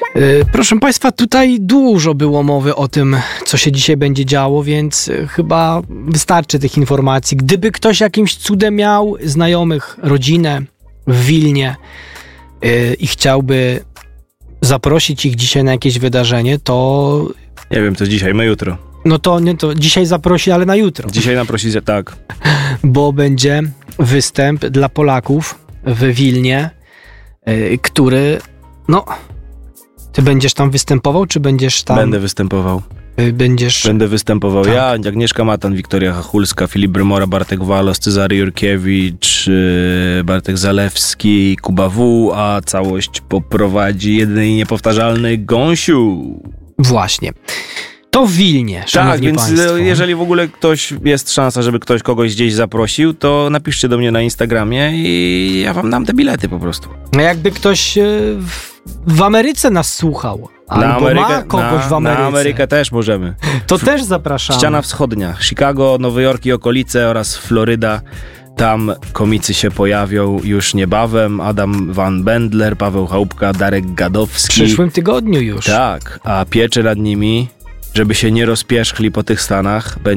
Proszę Państwa, tutaj dużo było mowy o tym, co się dzisiaj będzie działo, więc chyba wystarczy tych informacji. Gdyby ktoś jakimś cudem miał znajomych, rodzinę w Wilnie i chciałby zaprosić ich dzisiaj na jakieś wydarzenie, to... Nie wiem, to dzisiaj, my jutro. No to nie, to dzisiaj zaprosi, ale na jutro. Dzisiaj naprosi, tak. Bo będzie występ dla Polaków w Wilnie, który, no... Ty będziesz tam występował, czy będziesz tam... Będę występował. Będę występował tak. Ja, Agnieszka Matan, Wiktoria Chachulska, Filip Brymora, Bartek Walos, Cezary Jurkiewicz, Bartek Zalewski, Kuba W., a całość poprowadzi jedyny i niepowtarzalny Gąsiu. Właśnie. To w Wilnie, szanowni więc państwo. jeżeli w ogóle jest szansa, żeby ktoś kogoś gdzieś zaprosił, to napiszcie do mnie na Instagramie i ja wam dam te bilety po prostu. No jakby ktoś w Ameryce nas słuchał, albo ma kogoś w Ameryce. Na Amerykę też możemy. To też zapraszamy. Ściana wschodnia. Chicago, Nowy Jork i okolice oraz Floryda. Tam komicy się pojawią już niebawem. Adam Van Bendler, Paweł Chałupka, Darek Gadowski. W przyszłym tygodniu już. Tak, a piecze nad nimi, żeby się nie rozpierzchli po tych Stanach,